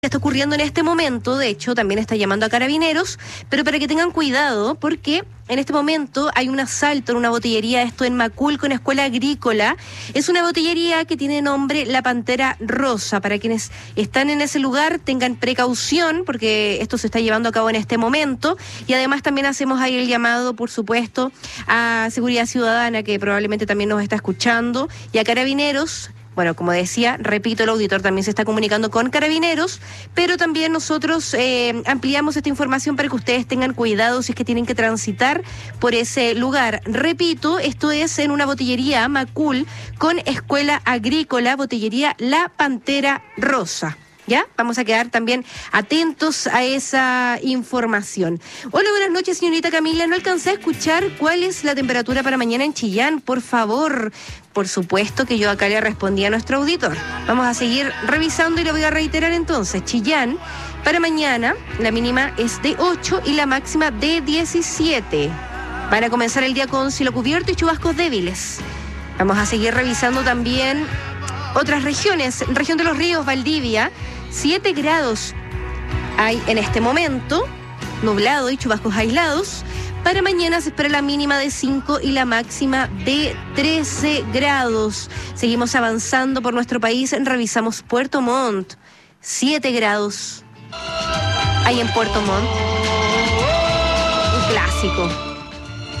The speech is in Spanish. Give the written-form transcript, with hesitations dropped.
Está ocurriendo en este momento, de hecho, también está llamando a Carabineros, pero para que tengan cuidado, porque en este momento hay un asalto en una botillería, esto en Macul, con Escuela Agrícola. Es una botillería que tiene nombre La Pantera Rosa. Para quienes están en ese lugar, tengan precaución, porque esto se está llevando a cabo en este momento. Y además también hacemos ahí el llamado, por supuesto, a Seguridad Ciudadana, que probablemente también nos está escuchando, y a Carabineros. Bueno, como decía, repito, el auditor también se está comunicando con Carabineros, pero también nosotros ampliamos esta información para que ustedes tengan cuidado si es que tienen que transitar por ese lugar. Repito, esto es en una botillería Macul con Escuela Agrícola, botillería La Pantera Rosa. ¿Ya? Vamos a quedar también atentos a esa información. Hola, buenas noches, señorita Camila. No alcancé a escuchar cuál es la temperatura para mañana en Chillán, por favor. Por supuesto que yo acá le respondí a nuestro auditor. Vamos a seguir revisando y le voy a reiterar entonces. Chillán, para mañana, la mínima es de 8 y la máxima de 17. Van a comenzar el día con cielo cubierto y chubascos débiles. Vamos a seguir revisando también otras regiones. Región de los Ríos, Valdivia, 7 grados hay en este momento, nublado y chubascos aislados. Para mañana se espera la mínima de 5 y la máxima de 13 grados. Seguimos avanzando por nuestro país. Revisamos Puerto Montt, 7 grados hay en Puerto Montt. Un clásico.